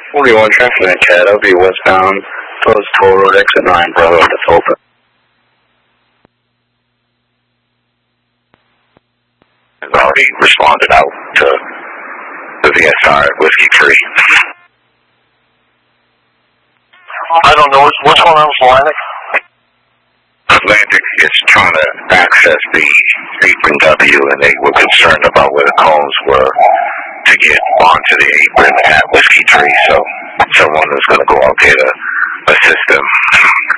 41 traffic in Cat, that'll be westbound, towards Toll Road, exit 9, Bravo, that's open. Has already responded out to the VSR at Whiskey 3. I don't know, what's going on with Atlantic? Atlantic is trying to access the apron W, and they were concerned about where the cones were to get onto the apron at Whiskey 3, so someone is going to go out there to assist them.